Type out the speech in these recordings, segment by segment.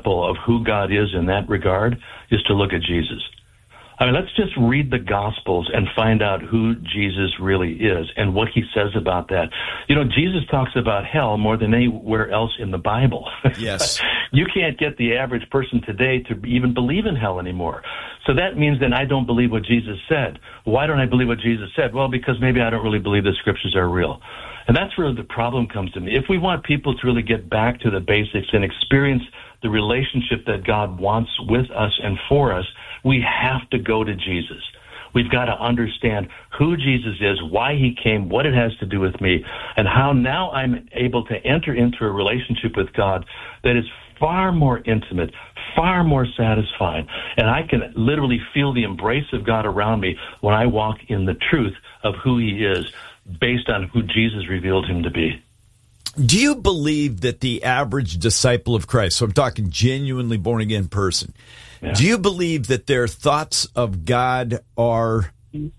example of who God is in that regard is to look at Jesus. I mean, let's just read the Gospels and find out who Jesus really is and what he says about that. You know, Jesus talks about hell more than anywhere else in the Bible. Yes. You can't get the average person today to even believe in hell anymore. So that means then I don't believe what Jesus said. Why don't I believe what Jesus said? Well, because maybe I don't really believe the scriptures are real. And that's where the problem comes to me. If we want people to really get back to the basics and experience the relationship that God wants with us and for us, we have to go to Jesus. We've got to understand who Jesus is, why he came, what it has to do with me, and how now I'm able to enter into a relationship with God that is far more intimate, far more satisfying, and I can literally feel the embrace of God around me when I walk in the truth of who he is based on who Jesus revealed him to be. Do you believe that the average disciple of Christ, so I'm talking genuinely born-again person, do you believe that their thoughts of God are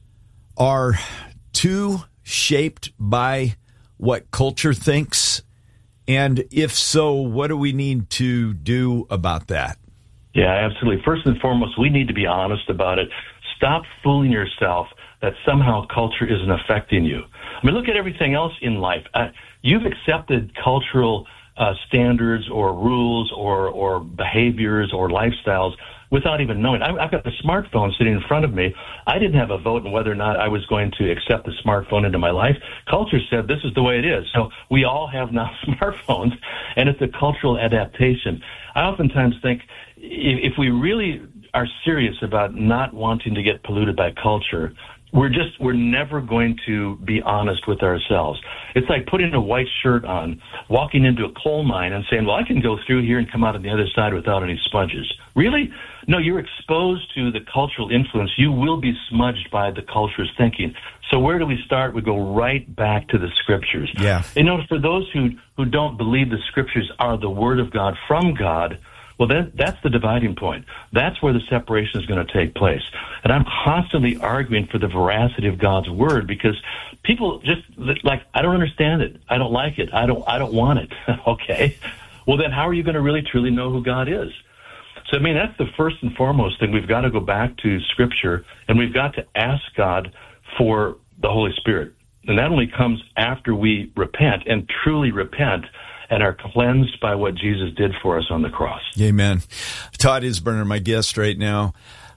too shaped by what culture thinks? And if so, what do we need to do about that? Yeah, absolutely. First and foremost, we need to be honest about it. Stop fooling yourself that somehow culture isn't affecting you. I mean, look at everything else in life. You've accepted cultural standards or rules or behaviors or lifestyles without even knowing. I've got the smartphone sitting in front of me. I didn't have a vote on whether or not I was going to accept the smartphone into my life. Culture said this is the way it is. So we all have now smartphones, and it's a cultural adaptation. I oftentimes think if we really are serious about not wanting to get polluted by culture, we're never going to be honest with ourselves. It's like putting a white shirt on, walking into a coal mine and saying, well, I can go through here and come out on the other side without any smudges. Really? No, you're exposed to the cultural influence. You will be smudged by the culture's thinking. So where do we start? We go right back to the scriptures. Yeah. You know, for those who don't believe the scriptures are the word of God from God, well, that's the dividing point. That's where the separation is going to take place. And I'm constantly arguing for the veracity of God's word because people just like, I don't understand it. I don't like it. I don't want it. Okay. Well, then how are you going to really truly know who God is? So, I mean, that's the first and foremost thing. We've got to go back to Scripture, and we've got to ask God for the Holy Spirit. And that only comes after we repent and truly repent and are cleansed by what Jesus did for us on the cross. Amen. Todd Isberner, my guest right now.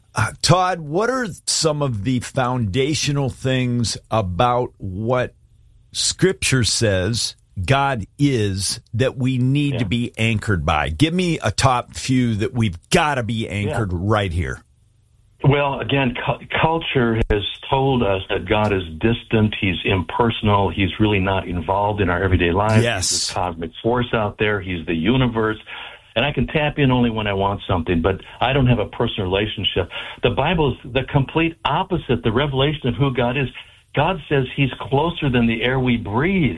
Todd, what are some of the foundational things about what Scripture says God is that we need to be anchored by? Give me a top few that we've got to be anchored right here. Well, again, culture has told us that God is distant, he's impersonal, he's really not involved in our everyday lives. Yes. He's this cosmic force out there, he's the universe, and I can tap in only when I want something, but I don't have a personal relationship. The Bible is the complete opposite, the revelation of who God is. God says he's closer than the air we breathe.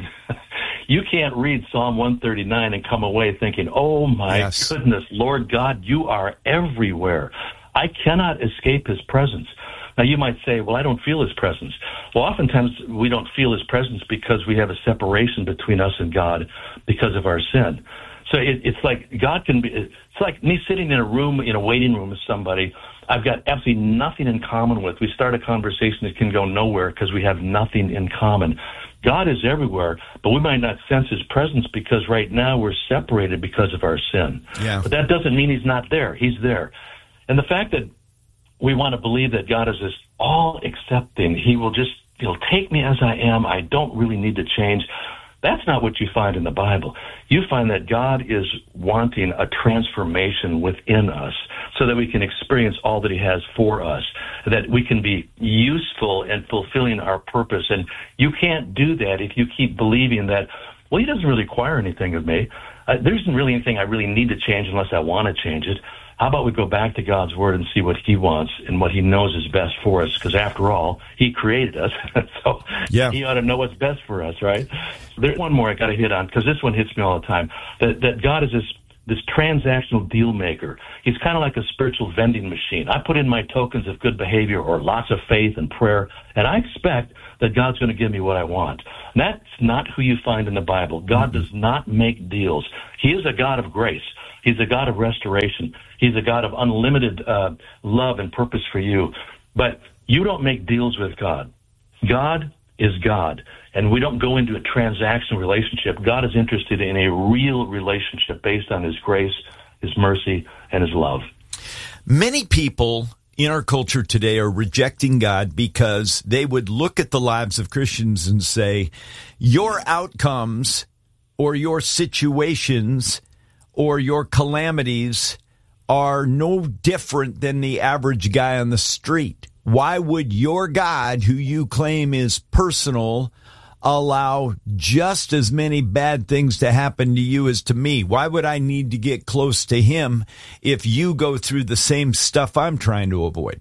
You can't read Psalm 139 and come away thinking, oh my goodness, Lord God, you are everywhere. I cannot escape his presence. Now, you might say, well, I don't feel his presence. Well, oftentimes we don't feel his presence because we have a separation between us and God because of our sin. So it's like God can be, it's like me sitting in a room, in a waiting room with somebody I've got absolutely nothing in common with. We start a conversation that can go nowhere because we have nothing in common. God is everywhere, but we might not sense his presence because right now we're separated because of our sin. Yeah. But that doesn't mean he's not there. He's there. And the fact that we want to believe that God is this all-accepting, he'll take me as I am, I don't really need to change. That's not what you find in the Bible. You find that God is wanting a transformation within us so that we can experience all that he has for us, that we can be useful and fulfilling our purpose. And you can't do that if you keep believing that, well, he doesn't really require anything of me. There isn't really anything I really need to change unless I want to change it. How about we go back to God's Word and see what he wants and what he knows is best for us? Because after all, he created us. So he ought to know what's best for us, right? There's one more I got to hit on because this one hits me all the time. That God is this this transactional deal maker. He's kind of like a spiritual vending machine. I put in my tokens of good behavior or lots of faith and prayer, and I expect that God's going to give me what I want. And that's not who you find in the Bible. God does not make deals. He is a God of grace. He's a God of restoration. He's a God of unlimited love and purpose for you. But you don't make deals with God. God is God, and we don't go into a transactional relationship. God is interested in a real relationship based on His grace, His mercy, and His love. Many people in our culture today are rejecting God because they would look at the lives of Christians and say, your outcomes or your situations or your calamities are no different than the average guy on the street. Why would your God, who you claim is personal, allow just as many bad things to happen to you as to me? Why would I need to get close to Him if you go through the same stuff I'm trying to avoid?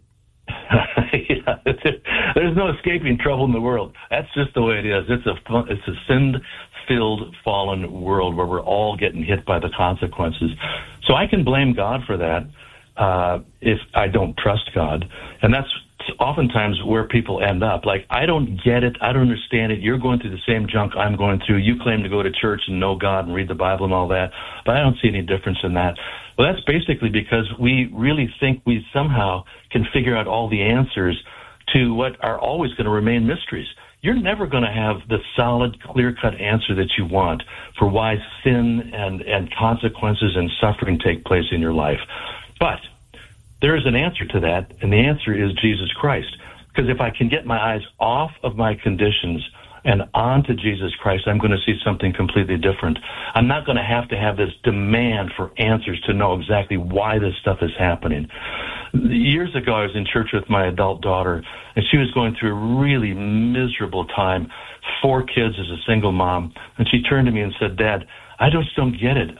Yeah, there's no escaping trouble in the world. That's just the way it is. It's a sin-filled, fallen world where we're all getting hit by the consequences. So I can blame God for that if I don't trust God. And that's oftentimes where people end up. Like, I don't get it. I don't understand it. You're going through the same junk I'm going through. You claim to go to church and know God and read the Bible and all that, but I don't see any difference in that. Well, that's basically because we really think we somehow can figure out all the answers to what are always going to remain mysteries. You're never going to have the solid, clear-cut answer that you want for why sin and consequences and suffering take place in your life. But there is an answer to that, and the answer is Jesus Christ. Because if I can get my eyes off of my conditions and onto Jesus Christ, I'm going to see something completely different. I'm not going to have this demand for answers to know exactly why this stuff is happening. Years ago, I was in church with my adult daughter, and she was going through a really miserable time, 4 kids as a single mom, and she turned to me and said, Dad, I just don't get it.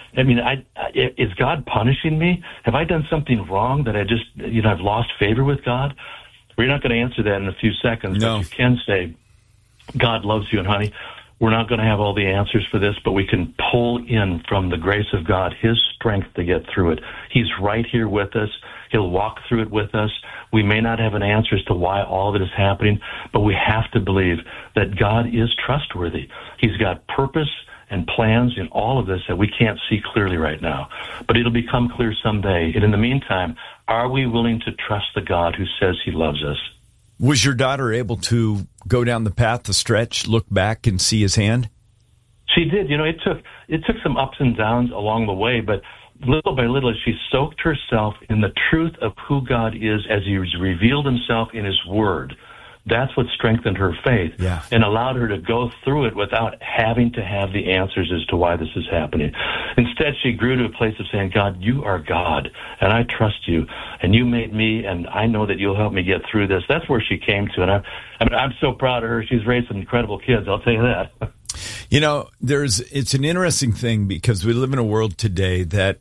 Is God punishing me? Have I done something wrong that I've lost favor with God? We're not going to answer that in a few seconds, No. But you can say, God loves you, and honey, we're not going to have all the answers for this, but we can pull in from the grace of God His strength to get through it. He's right here with us. He'll walk through it with us. We may not have an answer as to why all of it is happening, but we have to believe that God is trustworthy. He's got purpose and plans in all of this that we can't see clearly right now. But it'll become clear someday. And in the meantime, are we willing to trust the God who says He loves us? Was your daughter able to go down the path, the stretch, look back and see His hand? She did. It took some ups and downs along the way, but little by little, she soaked herself in the truth of who God is as He revealed Himself in His Word. That's what strengthened her faith and allowed her to go through it without having to have the answers as to why this is happening. Instead, she grew to a place of saying, God, you are God, and I trust you, and you made me, and I know that you'll help me get through this. That's where she came to, and I'm so proud of her. She's raised some incredible kids, I'll tell you that. It's an interesting thing because we live in a world today that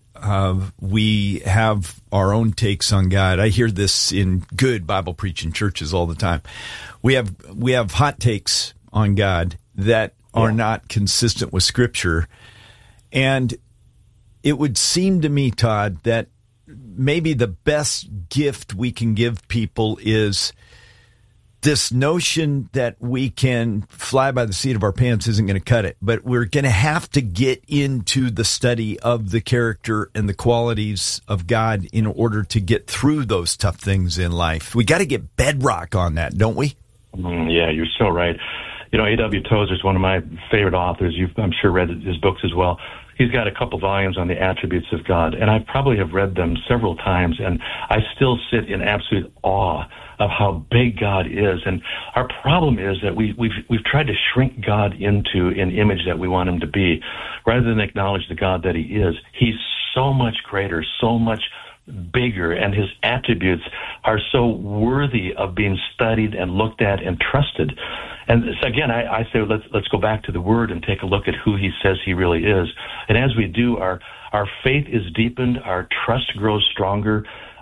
we have our own takes on God. I hear this in good Bible preaching churches all the time. We have hot takes on God that are not consistent with Scripture. And it would seem to me, Todd, that maybe the best gift we can give people is this notion that we can fly by the seat of our pants isn't going to cut it, but we're going to have to get into the study of the character and the qualities of God in order to get through those tough things in life. We got to get bedrock on that, don't we? Yeah, you're so right. A.W. Tozer is one of my favorite authors. You've, I'm sure, read his books as well. He's got a couple volumes on the attributes of God, and I probably have read them several times, and I still sit in absolute awe of how big God is. And our problem is that we've tried to shrink God into an image that we want Him to be, rather than acknowledge the God that He is. He's so much greater, so much bigger, and His attributes are so worthy of being studied and looked at and trusted. And so again, I say let's go back to the Word and take a look at who He says He really is. And as we do, our faith is deepened, our trust grows stronger.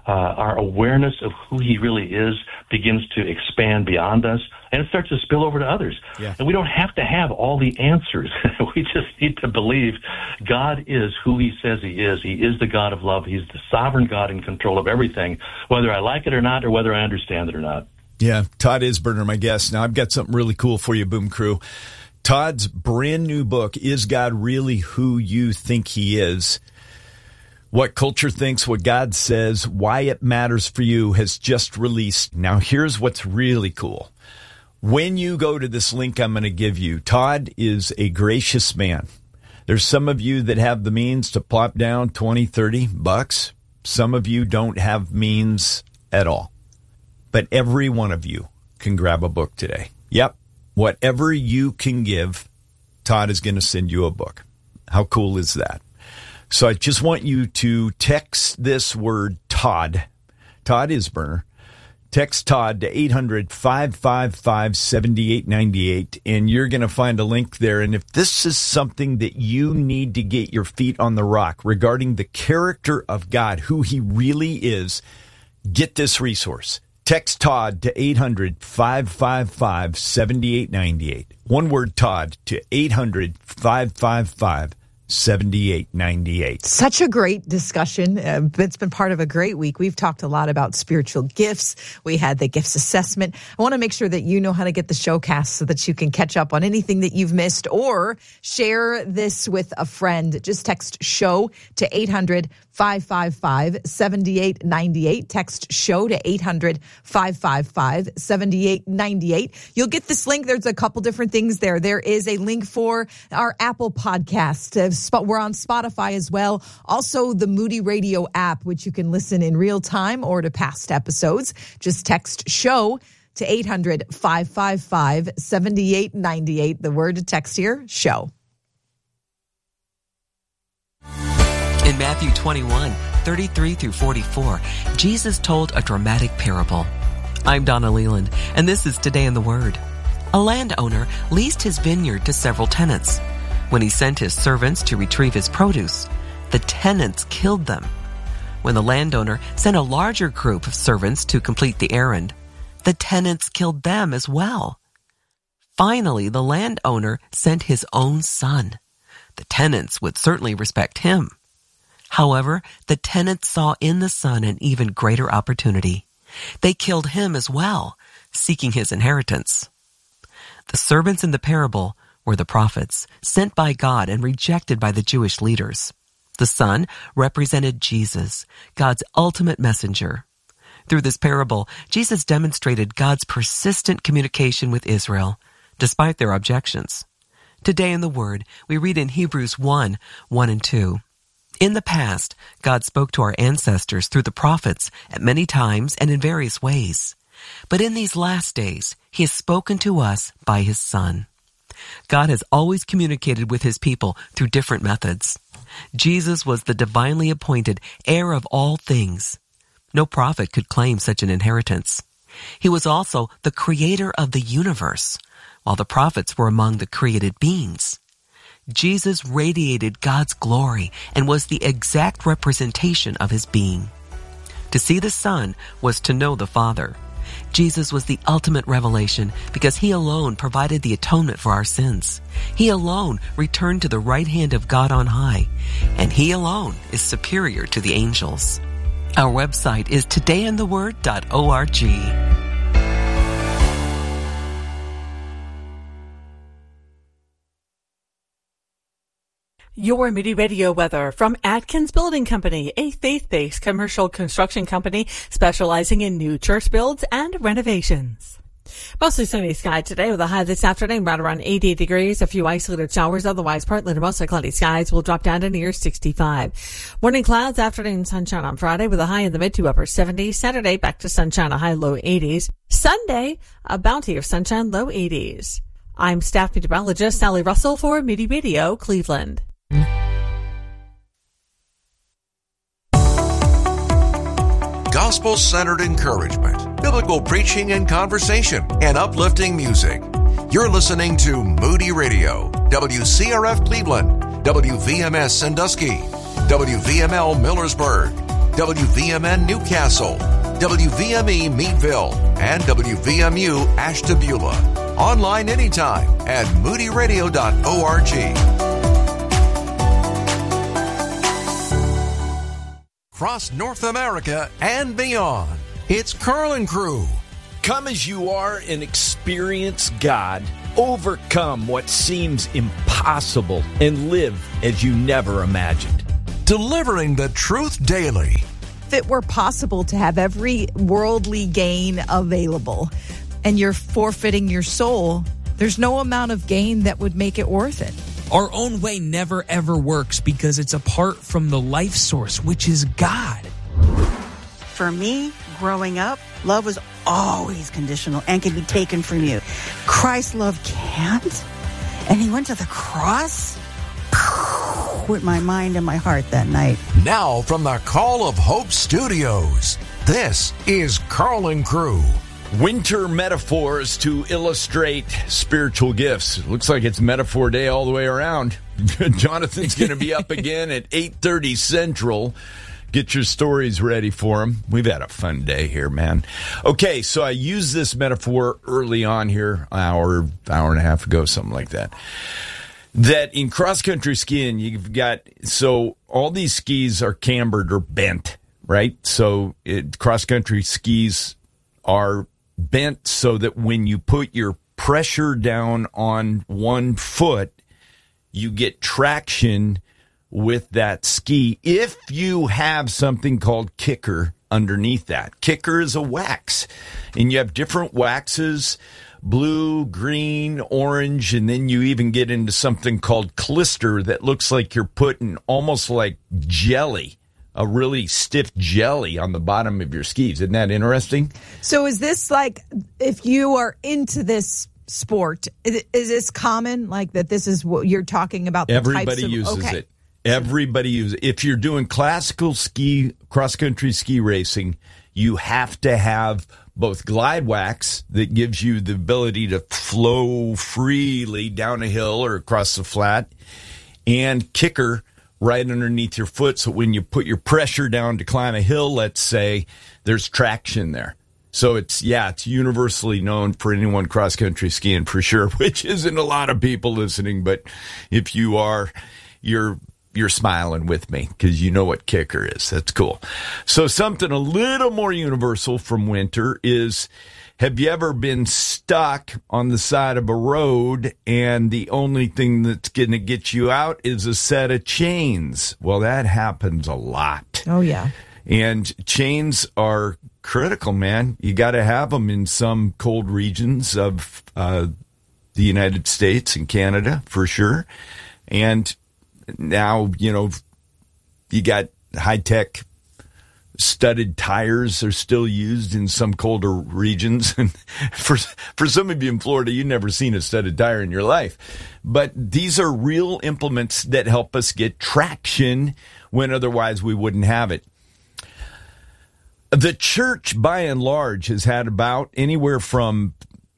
our awareness of who he really is begins to expand beyond us, and it starts to spill over to others. Yeah. And we don't have to have all the answers. We just need to believe God is who he says he is. He is the God of love. He's the sovereign God in control of everything, whether I like it or not, or whether I understand it or not. Yeah, Todd Isberner, my guest. Now, I've got something really cool for you, Boom Crew. Todd's brand new book, Is God Really Who You Think He Is? What Culture Thinks, What God Says, Why It Matters for You, has just released. Now, here's what's really cool. When you go to this link I'm going to give you, Todd is a gracious man. There's some of you that have the means to plop down $20, $30. Some of you don't have means at all. But every one of you can grab a book today. Yep. Whatever you can give, Todd is going to send you a book. How cool is that? So I just want you to text this word Todd Isberner. Text Todd to 800-555-7898, and you're going to find a link there. And if this is something that you need to get your feet on the rock regarding the character of God, who he really is, get this resource. Text Todd to 800-555-7898. One word, Todd, to 800-555-7898. Such a great discussion. It's been part of a great week. We've talked a lot about spiritual gifts. We had the gifts assessment. I want to make sure that you know how to get the showcast so that you can catch up on anything that you've missed or share this with a friend. Just text SHOW to 800-555-7898. Text SHOW to 800-555-7898. You'll get this link. There's a couple different things there. There is a link for our Apple podcast. We're on Spotify as well. Also, the Moody Radio app, which you can listen in real time or to past episodes. Just text SHOW to 800-555-7898. The word to text here, SHOW. In Matthew 21, 33 through 44, Jesus told a dramatic parable. I'm Donna Leland, and this is Today in the Word. A landowner leased his vineyard to several tenants. When he sent his servants to retrieve his produce, the tenants killed them. When the landowner sent a larger group of servants to complete the errand, the tenants killed them as well. Finally, the landowner sent his own son. The tenants would certainly respect him. However, the tenants saw in the son an even greater opportunity. They killed him as well, seeking his inheritance. The servants in the parable were the prophets, sent by God and rejected by the Jewish leaders. The son represented Jesus, God's ultimate messenger. Through this parable, Jesus demonstrated God's persistent communication with Israel, despite their objections. Today in the Word, we read in Hebrews 1 and 2. In the past, God spoke to our ancestors through the prophets at many times and in various ways. But in these last days, He has spoken to us by His Son. God has always communicated with His people through different methods. Jesus was the divinely appointed heir of all things. No prophet could claim such an inheritance. He was also the creator of the universe, while the prophets were among the created beings. Jesus radiated God's glory and was the exact representation of His being. To see the Son was to know the Father. Jesus was the ultimate revelation because He alone provided the atonement for our sins. He alone returned to the right hand of God on high, and He alone is superior to the angels. Our website is todayintheword.org. Your Moody Radio weather from Atkins Building Company, a faith-based commercial construction company specializing in new church builds and renovations. Mostly sunny sky today with a high this afternoon right around 80 degrees. A few isolated showers, otherwise partly to mostly cloudy skies will drop down to near 65. Morning clouds, afternoon sunshine on Friday with a high in the mid to upper 70s. Saturday back to sunshine, a high low 80s. Sunday, a bounty of sunshine, low 80s. I'm staff meteorologist Sally Russell for Moody Radio, Cleveland. Gospel-centered encouragement, biblical preaching and conversation, and uplifting music. You're listening to Moody Radio, WCRF Cleveland, WVMS Sandusky, WVML Millersburg, WVMN Newcastle, WVME Meadville, and WVMU Ashtabula. Online anytime at moodyradio.org. Across North America and beyond, it's Carlin Crew. Come as you are and experience God. Overcome what seems impossible and live as you never imagined. Delivering the truth daily. If it were possible to have every worldly gain available and you're forfeiting your soul, there's no amount of gain that would make it worth it. Our own way never ever works because it's apart from the life source, which is God. For me, growing up, love was always conditional and can be taken from you. Christ's love can't. And he went to the cross with my mind and my heart that night. Now from the Call of Hope Studios, this is Carlin Crew. Winter metaphors to illustrate spiritual gifts. Looks like it's metaphor day all the way around. Jonathan's going to be up again at 8:30 Central. Get your stories ready for him. We've had a fun day here, man. Okay, so I used this metaphor early on here, hour and a half ago, something like that. That in cross-country skiing, you've got, so all these skis are cambered or bent, right? So cross-country skis are bent so that when you put your pressure down on one foot, you get traction with that ski if you have something called kicker underneath that. Kicker is a wax, and you have different waxes, blue, green, orange, and then you even get into something called clister that looks like you're putting almost like jelly, a really stiff jelly on the bottom of your skis. Isn't that interesting? So is this like, if you are into this sport, is this common, like that this is what you're talking about? Everybody uses it. Everybody uses it. If you're doing classical ski, cross-country ski racing, you have to have both glide wax that gives you the ability to flow freely down a hill or across the flat, and kicker right underneath your foot, so when you put your pressure down to climb a hill, let's say, there's traction there. So it's universally known for anyone cross-country skiing for sure, which isn't a lot of people listening, but if you are, you're smiling with me because you know what kicker is. That's cool. So something a little more universal from winter is, have you ever been stuck on the side of a road and the only thing that's going to get you out is a set of chains? Well, that happens a lot. Oh, yeah. And chains are critical, man. You got to have them in some cold regions of the United States and Canada for sure. And now, you got high-tech studded tires are still used in some colder regions. And for some of you in Florida, you've never seen a studded tire in your life. But these are real implements that help us get traction when otherwise we wouldn't have it. The church, by and large, has had about anywhere from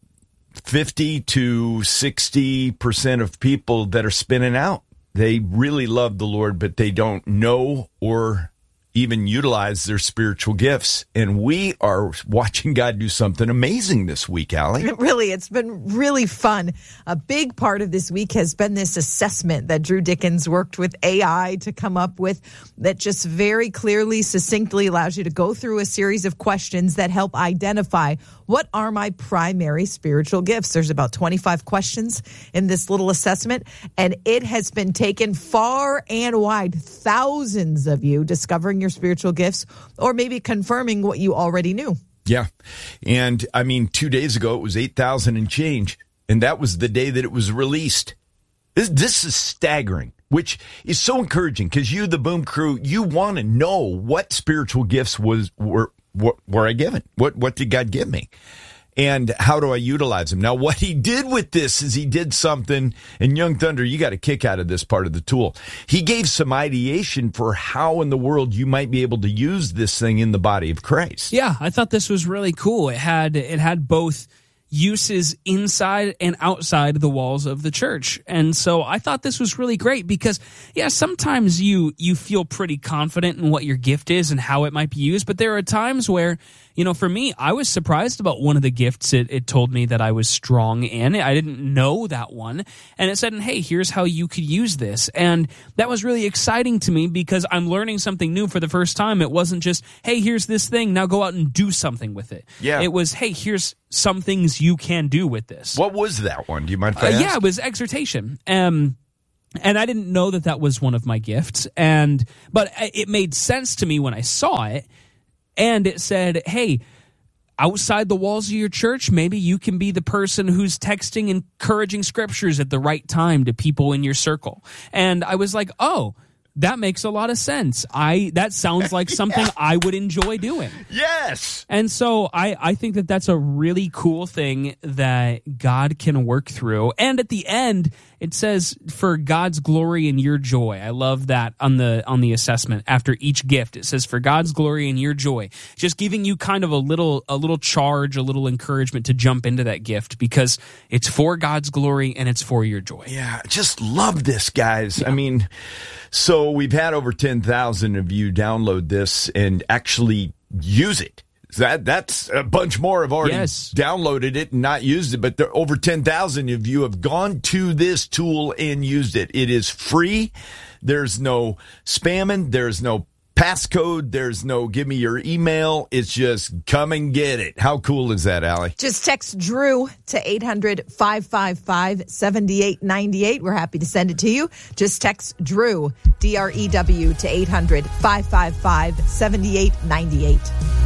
50 to 60% of people that are spinning out. They really love the Lord, but they don't know or even utilize their spiritual gifts. And we are watching God do something amazing this week, Allie. Really, it's been really fun. A big part of this week has been this assessment that Drew Dickens worked with AI to come up with that just very clearly, succinctly allows you to go through a series of questions that help identify what are my primary spiritual gifts. There's about 25 questions in this little assessment, and it has been taken far and wide. Thousands of you discovering your spiritual gifts or maybe confirming what you already knew. Yeah. And I mean, 2 days ago, it was 8,000 and change. And that was the day that it was released. This is staggering, which is so encouraging because you, the Boom Crew, you want to know what spiritual gifts were I given? What did God give me? And how do I utilize them? Now, what he did with this is he did something, and Young Thunder, you got a kick out of this part of the tool. He gave some ideation for how in the world you might be able to use this thing in the body of Christ. Yeah, I thought this was really cool. It had both, uses inside and outside the walls of the church. And so I thought this was really great because, yeah, sometimes you feel pretty confident in what your gift is and how it might be used, but there are times where, you know, for me, I was surprised about one of the gifts it told me that I was strong in. I didn't know that one. And it said, hey, here's how you could use this. And that was really exciting to me because I'm learning something new for the first time. It wasn't just, hey, here's this thing, now go out and do something with it. Yeah. It was, hey, here's some things you can do with this. What was that one? Do you mind if I ask? Yeah, it was exhortation. And I didn't know that was one of my gifts. But it made sense to me when I saw it. And it said, hey, outside the walls of your church, maybe you can be the person who's texting encouraging scriptures at the right time to people in your circle. And I was like, oh, that makes a lot of sense. That sounds like something I would enjoy doing. Yes. And so I think that's a really cool thing that God can work through. And at the end, it says, for God's glory and your joy. I love that on the assessment after each gift. It says, for God's glory and your joy. Just giving you kind of a little charge, a little encouragement to jump into that gift because it's for God's glory and it's for your joy. Yeah, just love this, guys. Yeah. I mean, so we've had over 10,000 of you download this and actually use it. That's a bunch more have already downloaded it and not used it, but there over 10,000 of you have gone to this tool and used it. It is free. There's no spamming. There's no passcode. There's no give me your email. It's just come and get it. How cool is that, Allie? Just text Drew to 800-555-7898. We're happy to send it to you. Just text Drew, DREW, to 800-555-7898.